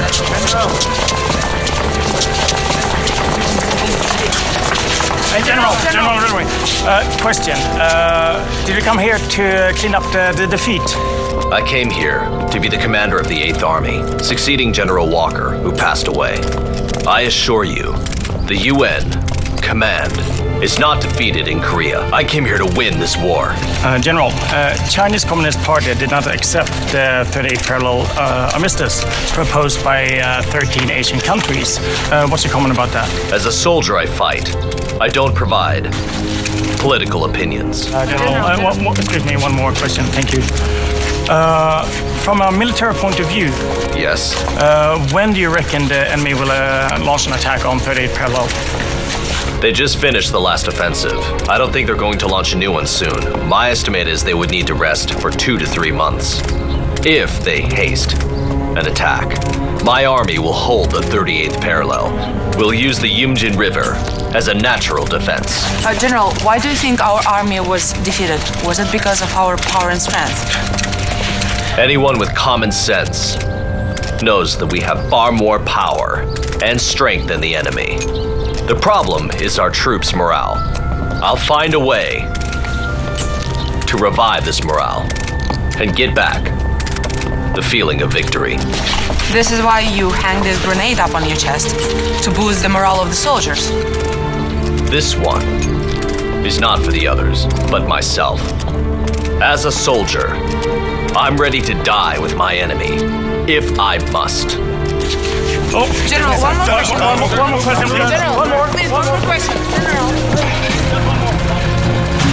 Hey, General, question. Did you come here to clean up the defeat? I came here to be the commander of the 8th Army, succeeding General Walker, who passed away. I assure you, the UN command is not defeated in Korea. I came here to win this war. General, Chinese Communist Party did not accept the 38th parallel armistice proposed by 13 Asian countries. What's your comment about that? As a soldier, I fight. I don't provide political opinions. General, excuse me, one more question. Thank you. From a military point of view, yes. When do you reckon the enemy will launch an attack on 38th parallel? They just finished the last offensive. I don't think they're going to launch a new one soon. My estimate is they would need to rest for 2 to 3 months. If they haste an attack, my army will hold the 38th parallel. We'll use the Yumjin River as a natural defense. General, why do you think our army was defeated? Was it because of our power and strength? Anyone with common sense knows that we have far more power and strength than the enemy. The problem is our troops' morale. I'll find a way to revive this morale and get back the feeling of victory. This is why you hang this grenade up on your chest, to boost the morale of the soldiers. This one is not for the others, but myself. As a soldier, I'm ready to die with my enemy, if I must. Oh, General, one more question. One more question, please. General, please, one more question. General.